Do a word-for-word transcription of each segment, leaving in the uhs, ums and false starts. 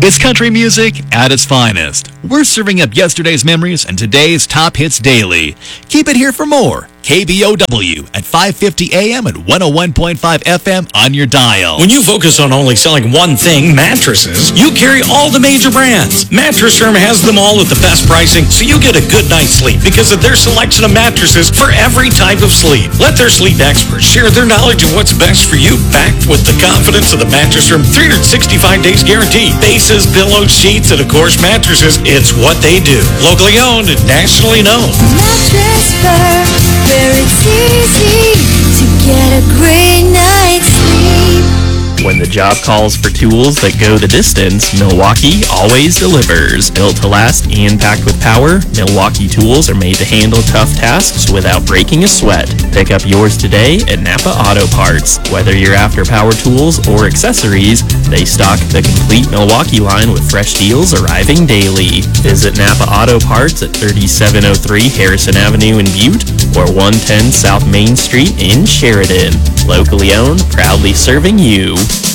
It's country music at its finest. We're serving up yesterday's memories and today's top hits daily. Keep it here for more. K B O W at five fifty A M and one oh one point five F M on your dial. When you focus on only selling one thing, mattresses, you carry all the major brands. Mattress Firm has them all at the best pricing, so you get a good night's sleep because of their selection of mattresses for every type of sleep. Let their sleep experts share their knowledge of what's best for you, backed with the confidence of the Mattress Firm three hundred sixty-five days guarantee. Bases, pillows, sheets, and of course mattresses, it's what they do. Locally owned and nationally known. Mattress Firm, where it's easy to get a great night's sleep. When the job calls for tools that go the distance, Milwaukee always delivers. Built to last and packed with power, Milwaukee tools are made to handle tough tasks without breaking a sweat. Pick up yours today at Napa Auto Parts. Whether you're after power tools or accessories, they stock the complete Milwaukee line with fresh deals arriving daily. Visit Napa Auto Parts at thirty-seven oh three Harrison Avenue in Butte or one ten South Main Street in Sheridan. Locally owned, proudly serving you.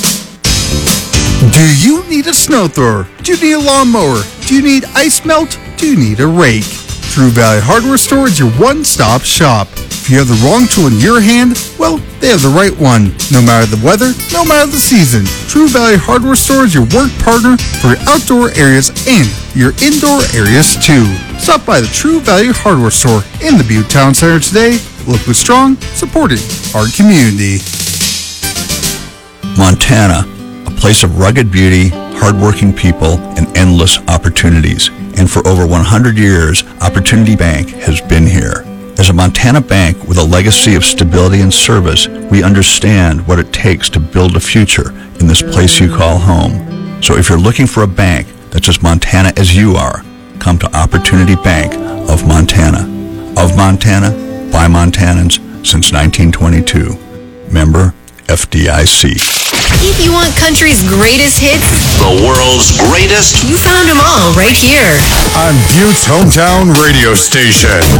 Do you need a snow thrower? Do you need a lawnmower? Do you need ice melt? Do you need a rake? True Valley Hardware Store is your one-stop shop. If you have the wrong tool in your hand, well, they have the right one. No matter the weather, no matter the season, True Valley Hardware Store is your work partner for your outdoor areas and your indoor areas too. Stop by the True Valley Hardware Store in the Butte Town Center today. Locally strong, supporting our community. Montana, a place of rugged beauty, hardworking people, and endless opportunities. And for over one hundred years, Opportunity Bank has been here. As a Montana bank with a legacy of stability and service, we understand what it takes to build a future in this place you call home. So if you're looking for a bank that's as Montana as you are, come to Opportunity Bank of Montana. Of Montana, by Montanans since nineteen twenty-two. Member F D I C. If you want country's greatest hits, the world's greatest, you found them all right here. On Butte's hometown radio station.